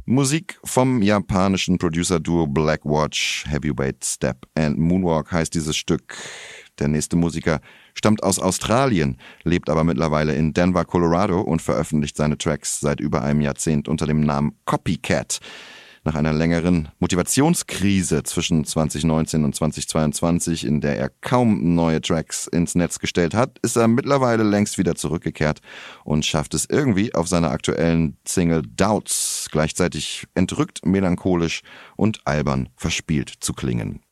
Musik vom japanischen Producer-Duo Blackwatch, Heavyweight Step and Moonwalk heißt dieses Stück. Der nächste Musiker stammt aus Australien, lebt aber mittlerweile in Denver, Colorado und veröffentlicht seine Tracks seit über einem Jahrzehnt unter dem Namen Copycat. Nach einer längeren Motivationskrise zwischen 2019 und 2022, in der er kaum neue Tracks ins Netz gestellt hat, ist er mittlerweile längst wieder zurückgekehrt und schafft es irgendwie auf seiner aktuellen Single Doubts gleichzeitig entrückt, melancholisch und albern verspielt zu klingen.